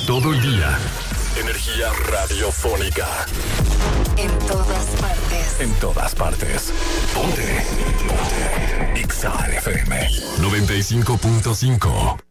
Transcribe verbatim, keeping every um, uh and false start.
todo el día. Energía radiofónica. En todas partes. En todas partes. Ponte. Ponte. X A F M noventa y cinco punto cinco.